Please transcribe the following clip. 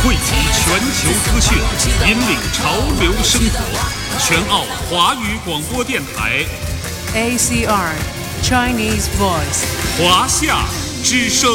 汇集全球资讯，引领潮流生活。全澳华语广播电台 ACR Chinese Voice 华夏之声。